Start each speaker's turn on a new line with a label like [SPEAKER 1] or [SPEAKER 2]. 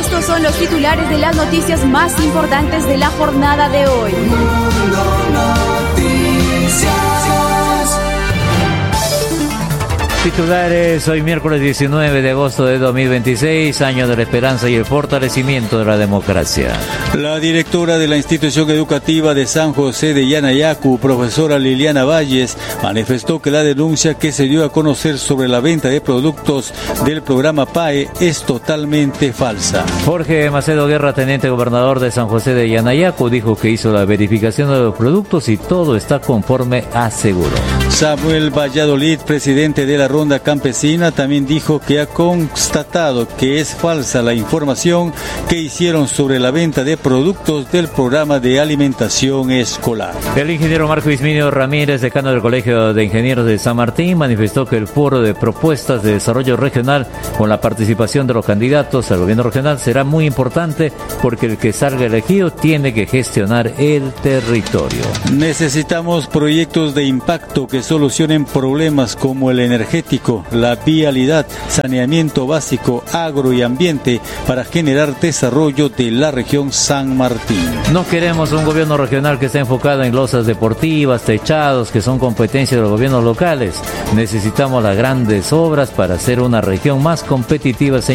[SPEAKER 1] Estos son los titulares de las noticias más importantes de la jornada de hoy.
[SPEAKER 2] Titulares, hoy miércoles 19 de agosto de 2026, año de la esperanza y el fortalecimiento de la democracia.
[SPEAKER 3] La directora de la institución educativa de San José de Yanayacu, profesora Liliana Valles, manifestó que la denuncia que se dio a conocer sobre la venta de productos del programa PAE es totalmente falsa.
[SPEAKER 2] Jorge Macedo Guerra, teniente gobernador de San José de Yanayacu, dijo que hizo la verificación de los productos y todo está conforme a seguro.
[SPEAKER 3] Samuel Valladolid, presidente de la Ronda Campesina, también dijo que ha constatado que es falsa la información que hicieron sobre la venta de productos del programa de alimentación escolar.
[SPEAKER 2] El ingeniero Marco Isminio Ramírez, decano del Colegio de Ingenieros de San Martín, manifestó que el foro de propuestas de desarrollo regional con la participación de los candidatos al gobierno regional será muy importante porque el que salga elegido tiene que gestionar el territorio.
[SPEAKER 3] Necesitamos proyectos de impacto que solucionen problemas como el energético, la vialidad, saneamiento básico, agro y ambiente para generar desarrollo de la región San Martín.
[SPEAKER 2] No queremos un gobierno regional que esté enfocado en losas deportivas, techados, que son competencia de los gobiernos locales. Necesitamos las grandes obras para hacer una región más competitiva.